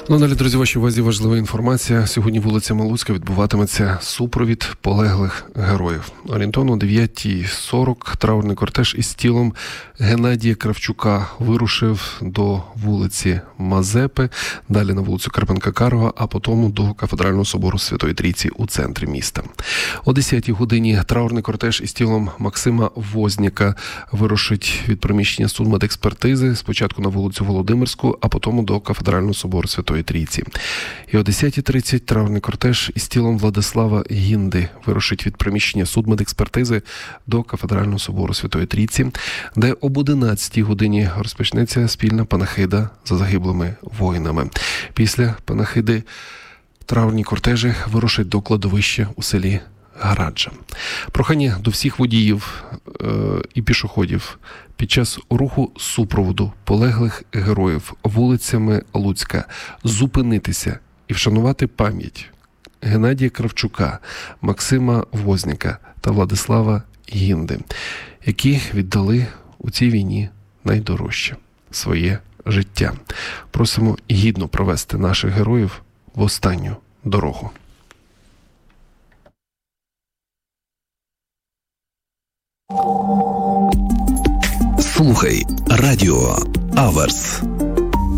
Ну, далі, друзі, вашій увазі важлива інформація. Сьогодні вулицями Луцька відбуватиметься супровід полеглих героїв. Орієнтовно о 9:40 траурний кортеж із тілом Геннадія Кравчука вирушив до вулиці Мазепи, далі на вулицю Карпенка-Карого, а потім до Кафедрального собору Святої Трійці у центрі міста. О 10-й годині траурний кортеж із тілом Максима Возняка вирушить від приміщення судмедекспертизи спочатку на вулицю Володимирську, а потім до Кафедрального собору Святої Трійці. І о 10:30 траурний кортеж із тілом Владислава Гінди вирушить від приміщення судмедекспертизи до Кафедрального собору Святої Трійці, де об 11-й годині розпочнеться спільна панахида за загиблими воїнами. Після панахиди траурні кортежі вирушать до кладовища у селі Гараджа. Прохання до всіх водіїв і пішоходів під час руху супроводу полеглих героїв вулицями Луцька зупинитися і вшанувати пам'ять Геннадія Кравчука, Максима Возняка та Владислава Гінди, які віддали у цій війні найдорожче – своє життя. Просимо гідно провести наших героїв в останню дорогу. Слухай радіо Аверс.